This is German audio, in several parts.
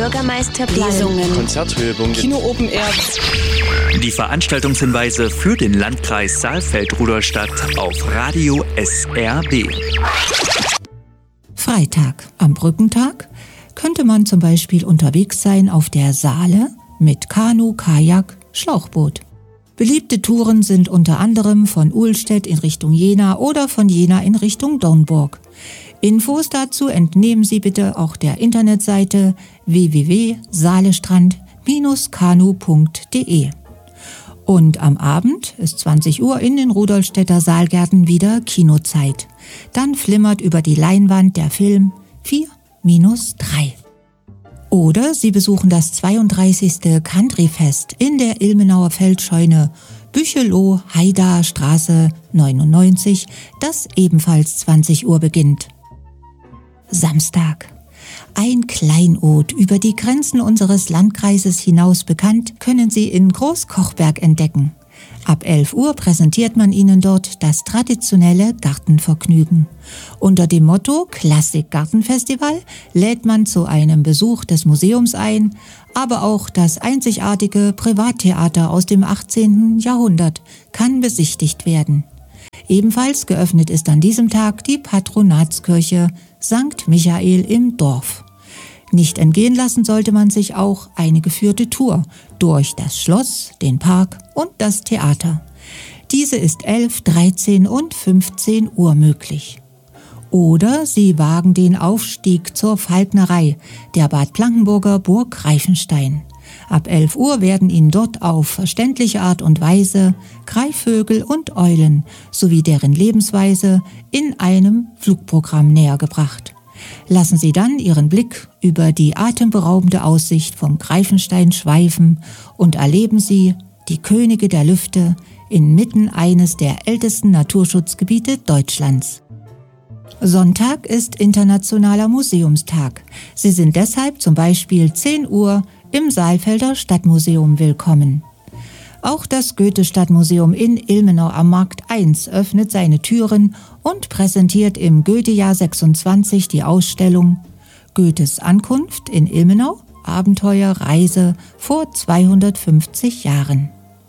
Bürgermeisterplanungen, Konzerthöhepunkte, Kino Open Air. Die Veranstaltungshinweise für den Landkreis Saalfeld-Rudolstadt auf Radio SRB. Freitag, am Brückentag, könnte man zum Beispiel unterwegs sein auf der Saale mit Kanu, Kajak, Schlauchboot. Beliebte Touren sind unter anderem von Uhlstedt in Richtung Jena oder von Jena in Richtung Dornburg. Infos dazu entnehmen Sie bitte auch der Internetseite www.saalestrand-kanu.de. Und am Abend ist 20 Uhr in den Rudolstädter Saalgärten wieder Kinozeit. Dann flimmert über die Leinwand der Film 4-3. Oder Sie besuchen das 32. Countryfest in der Ilmenauer Feldscheune Büchelow, Haider Straße 99, das ebenfalls 20 Uhr beginnt. Samstag. Ein Kleinod über die Grenzen unseres Landkreises hinaus bekannt, können Sie in Großkochberg entdecken. Ab 11 Uhr präsentiert man Ihnen dort das traditionelle Gartenvergnügen. Unter dem Motto Klassik Gartenfestival lädt man zu einem Besuch des Museums ein, aber auch das einzigartige Privattheater aus dem 18. Jahrhundert kann besichtigt werden. Ebenfalls geöffnet ist an diesem Tag die Patronatskirche St. Michael im Dorf. Nicht entgehen lassen sollte man sich auch eine geführte Tour durch das Schloss, den Park und das Theater. Diese ist 11, 13 und 15 Uhr möglich. Oder Sie wagen den Aufstieg zur Falknerei der Bad Blankenburger Burg Reifenstein. Ab 11 Uhr werden Ihnen dort auf verständliche Art und Weise Greifvögel und Eulen sowie deren Lebensweise in einem Flugprogramm nähergebracht. Lassen Sie dann Ihren Blick über die atemberaubende Aussicht vom Greifenstein schweifen und erleben Sie die Könige der Lüfte inmitten eines der ältesten Naturschutzgebiete Deutschlands. Sonntag ist Internationaler Museumstag. Sie sind deshalb zum Beispiel 10 Uhr im Saalfelder Stadtmuseum willkommen. Auch das Goethe-Stadtmuseum in Ilmenau am Markt 1 öffnet seine Türen und präsentiert im Goethe-Jahr 26 die Ausstellung Goethes Ankunft in Ilmenau, Abenteuer, Reise vor 250 Jahren.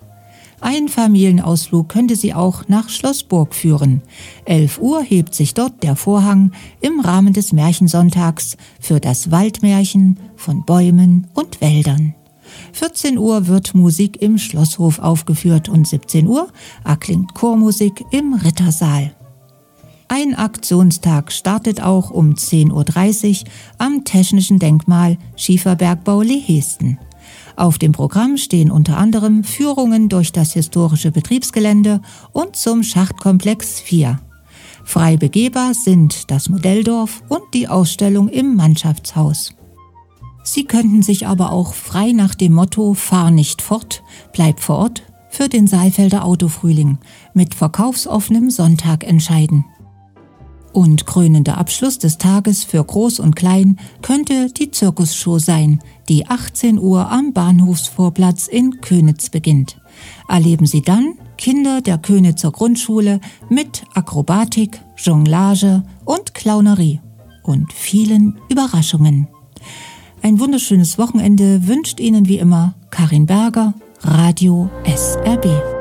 Ein Familienausflug könnte Sie auch nach Schlossburg führen. 11 Uhr hebt sich dort der Vorhang im Rahmen des Märchensonntags für das Waldmärchen von Bäumen und Wäldern. 14 Uhr wird Musik im Schlosshof aufgeführt und 17 Uhr erklingt Chormusik im Rittersaal. Ein Aktionstag startet auch um 10.30 Uhr am Technischen Denkmal Schieferbergbau Lehesten. Auf dem Programm stehen unter anderem Führungen durch das historische Betriebsgelände und zum Schachtkomplex 4. Frei begehbar sind das Modelldorf und die Ausstellung im Mannschaftshaus. Sie könnten sich aber auch frei nach dem Motto »Fahr nicht fort, bleib vor Ort« für den Saalfelder Autofrühling mit verkaufsoffenem Sonntag entscheiden. Und krönender Abschluss des Tages für Groß und Klein könnte die Zirkusshow sein, die 18 Uhr am Bahnhofsvorplatz in Könitz beginnt. Erleben Sie dann Kinder der Könitzer Grundschule mit Akrobatik, Jonglage und Clownerie und vielen Überraschungen. Ein wunderschönes Wochenende wünscht Ihnen wie immer Karin Berger, Radio SRB.